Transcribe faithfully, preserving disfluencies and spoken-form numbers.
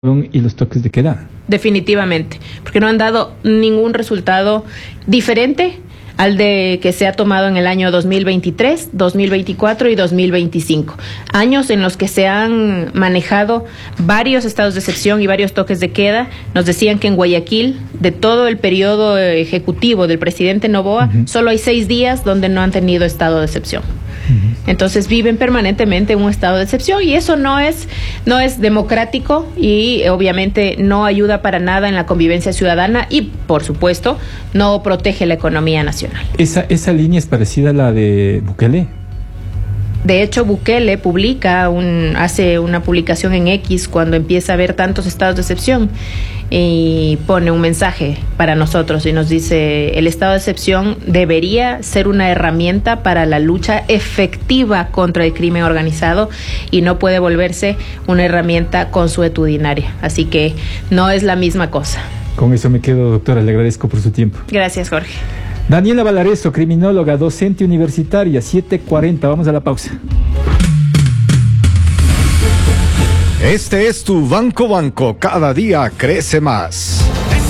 y los toques de queda. Definitivamente, porque no han dado ningún resultado diferente al de que se ha tomado en el año dos mil veintitrés, dos mil veinticuatro y dos mil veinticinco. Años en los que se han manejado varios estados de excepción y varios toques de queda. Nos decían que en Guayaquil, de todo el periodo ejecutivo del presidente Noboa, uh-huh. solo hay seis días donde no han tenido estado de excepción. Uh-huh. Entonces viven permanentemente en un estado de excepción y eso no es, no es democrático y obviamente no ayuda para nada en la convivencia ciudadana y, por supuesto, no protege la economía nacional. Esa, esa línea es parecida a la de Bukele. De hecho, Bukele publica un, hace una publicación en X cuando empieza a haber tantos estados de excepción y pone un mensaje para nosotros y nos dice: el estado de excepción debería ser una herramienta para la lucha efectiva contra el crimen organizado y no puede volverse una herramienta consuetudinaria. Así que no es la misma cosa. Con eso me quedo, doctora. Le agradezco por su tiempo. Gracias, Jorge. Daniela Valareso, criminóloga, docente universitaria, siete cuarenta. Vamos a la pausa. Este es tu Banco Banco. Cada día crece más.